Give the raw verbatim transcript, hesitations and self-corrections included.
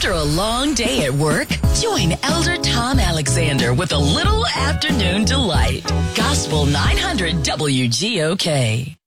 After a long day at work, join Elder Tom Alexander with a little afternoon delight. Gospel nine hundred W G O K.